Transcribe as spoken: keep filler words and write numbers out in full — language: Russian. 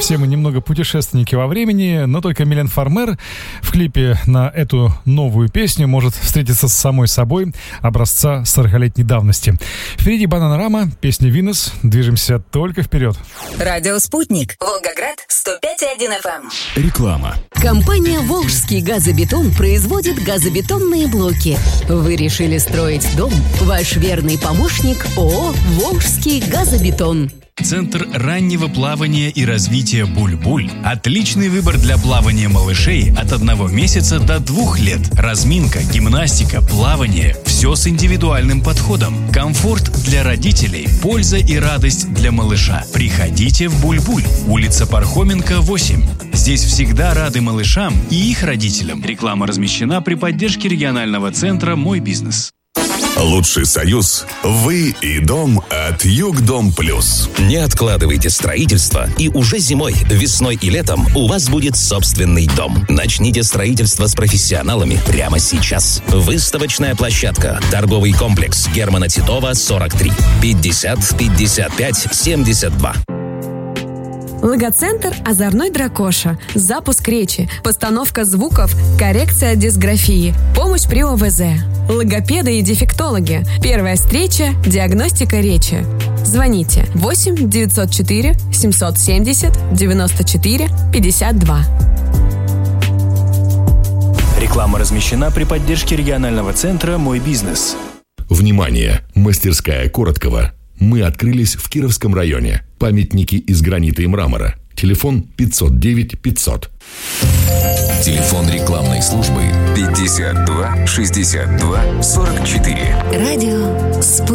Все мы немного путешественники во времени, но только Милен Фармер в клипе на эту новую песню может встретиться с самой собой образца сорокалетней давности. Впереди Бананарама, песня «Винес». Движемся только вперед. Радио «Спутник». Волгоград, сто пять и один эф эм. Реклама. Компания «Волжский газобетон» производит газобетонные блоки. Вы решили строить дом? Ваш верный помощник ООО «Волжский газобетон». Центр раннего плавания и развития «Буль-Буль». Отличный выбор для плавания малышей от одного месяца до двух лет. Разминка, гимнастика, плавание – все с индивидуальным подходом. Комфорт для родителей, польза и радость для малыша. Приходите в «Буль-Буль», улица Пархоменко, восемь. Здесь всегда рады малышам и их родителям. Реклама размещена при поддержке регионального центра «Мой бизнес». Лучший союз – вы и дом от Югдом Плюс. Не откладывайте строительство, и уже зимой, весной и летом у вас будет собственный дом. Начните строительство с профессионалами прямо сейчас. Выставочная площадка. Торговый комплекс Германа Титова, сорок три. пятьдесят пятьдесят пять семьдесят два. Логоцентр «Озорной дракоша». Запуск речи, постановка звуков, коррекция дисграфии, помощь при о вэ зэ. Логопеды и дефектологи. Первая встреча, диагностика речи. Звоните восемь девятьсот четыре семьсот семьдесят девяносто четыре пятьдесят два. Реклама размещена при поддержке регионального центра «Мой бизнес». Внимание! Мастерская Короткова. Мы открылись в Кировском районе. Памятники из гранита и мрамора. Телефон пятьсот девять пятьсот. Телефон рекламной службы пятьдесят два шестьдесят два сорок четыре. Радио «Спутник».